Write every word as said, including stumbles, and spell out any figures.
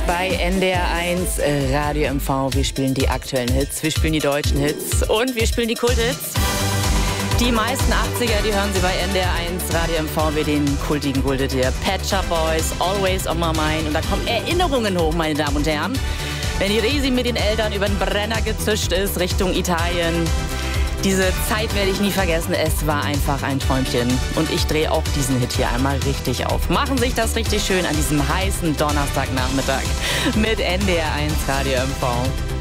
bei N D R eins Radio M V. Wir spielen die aktuellen Hits, wir spielen die deutschen Hits und wir spielen die Kulthits. Die meisten achtziger, die hören Sie bei N D R eins Radio M V, wir den kultigen Kulthit hier. Pet Shop Boys, Always on My Mind. Und da kommen Erinnerungen hoch, meine Damen und Herren. Wenn die Resi mit den Eltern über den Brenner gezischt ist, Richtung Italien. Diese Zeit werde ich nie vergessen. Es war einfach ein Träumchen. Und ich drehe auch diesen Hit hier einmal richtig auf. Machen sich das richtig schön an diesem heißen Donnerstagnachmittag mit N D R eins Radio M V.